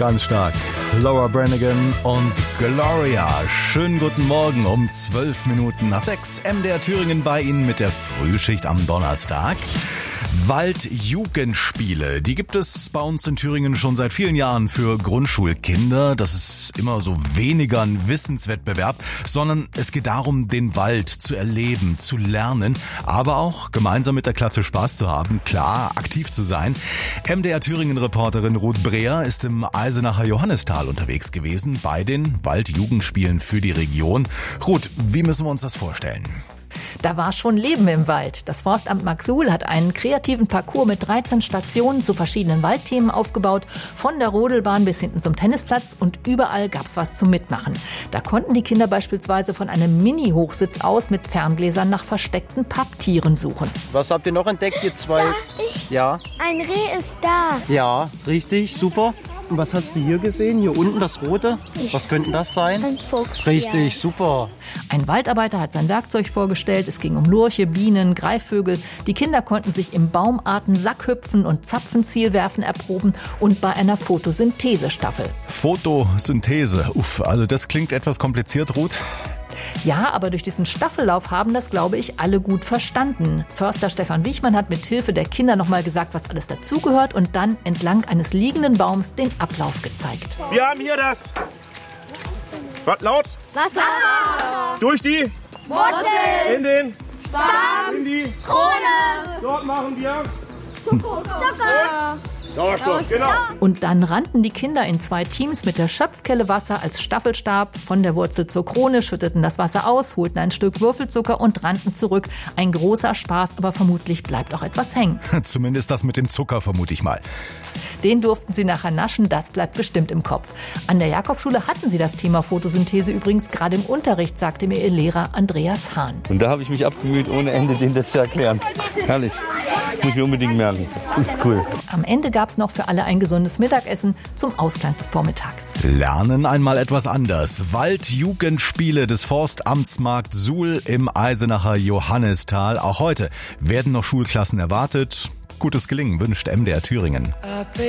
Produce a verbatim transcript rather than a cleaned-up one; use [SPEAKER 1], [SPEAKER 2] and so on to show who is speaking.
[SPEAKER 1] Ganz stark. Laura Branigan und Gloria. Schönen guten Morgen um zwölf Minuten nach sechs. M D R Thüringen bei Ihnen mit der Frühschicht am Donnerstag. Waldjugendspiele, die gibt es bei uns in Thüringen schon seit vielen Jahren für Grundschulkinder. Das ist immer so weniger ein Wissenswettbewerb, sondern es geht darum, den Wald zu erleben, zu lernen, aber auch gemeinsam mit der Klasse Spaß zu haben, klar, aktiv zu sein. M D R Thüringen-Reporterin Ruth Breher ist im Eisenacher Johannistal unterwegs gewesen bei den Waldjugendspielen für die Region. Ruth, wie müssen wir uns das vorstellen?
[SPEAKER 2] Da war schon Leben im Wald. Das Forstamt Marksuhl hat einen kreativen Parcours mit dreizehn Stationen zu verschiedenen Waldthemen aufgebaut, von der Rodelbahn bis hinten zum Tennisplatz, und überall gab's was zum Mitmachen. Da konnten die Kinder beispielsweise von einem Mini-Hochsitz aus mit Ferngläsern nach versteckten Papptieren suchen.
[SPEAKER 3] Was habt ihr noch entdeckt, ihr zwei?
[SPEAKER 4] Da, ich,
[SPEAKER 3] ja.
[SPEAKER 4] Ein Reh ist da.
[SPEAKER 3] Ja, richtig, super. Und was hast du hier gesehen? Hier unten das Rote?
[SPEAKER 4] Ich
[SPEAKER 3] Was könnte das sein?
[SPEAKER 4] Ein Fuchs.
[SPEAKER 3] Richtig, super.
[SPEAKER 2] Ein Waldarbeiter hat sein Werkzeug vorgestellt. Es ging um Lurche, Bienen, Greifvögel. Die Kinder konnten sich im Baumarten Sackhüpfen und Zapfenzielwerfen erproben und bei einer Photosynthesestaffel.
[SPEAKER 1] Photosynthese, uff, also das klingt etwas kompliziert, Ruth.
[SPEAKER 2] Ja, aber durch diesen Staffellauf haben das, glaube ich, alle gut verstanden. Förster Stefan Wichmann hat mit Hilfe der Kinder nochmal gesagt, was alles dazugehört, und dann entlang eines liegenden Baums den Ablauf gezeigt.
[SPEAKER 5] Wir haben hier das. Was laut?
[SPEAKER 4] Wasser.
[SPEAKER 5] Durch die.
[SPEAKER 4] Wurzel.
[SPEAKER 5] In den.
[SPEAKER 4] Stamm.
[SPEAKER 5] In die.
[SPEAKER 4] Krone.
[SPEAKER 5] Dort machen wir.
[SPEAKER 4] Zucker.
[SPEAKER 5] Sauerstoff, genau.
[SPEAKER 2] Und dann rannten die Kinder in zwei Teams mit der Schöpfkelle Wasser als Staffelstab von der Wurzel zur Krone, schütteten das Wasser aus, holten ein Stück Würfelzucker und rannten zurück. Ein großer Spaß, aber vermutlich bleibt auch etwas hängen.
[SPEAKER 1] Zumindest das mit dem Zucker, vermute ich mal.
[SPEAKER 2] Den durften sie nachher naschen, das bleibt bestimmt im Kopf. An der Jakobschule hatten sie das Thema Photosynthese übrigens gerade im Unterricht, sagte mir ihr Lehrer Andreas Hahn.
[SPEAKER 6] Und da habe ich mich abgemüht, ohne Ende denen das zu erklären. Herrlich. Muss ich mir unbedingt merken. Das ist cool.
[SPEAKER 2] Am Ende gab es noch für alle ein gesundes Mittagessen zum Ausklang des Vormittags.
[SPEAKER 1] Lernen einmal etwas anders. Waldjugendspiele des Forstamts Marksuhl im Eisenacher Johannistal. Auch heute werden noch Schulklassen erwartet. Gutes Gelingen wünscht M D R Thüringen.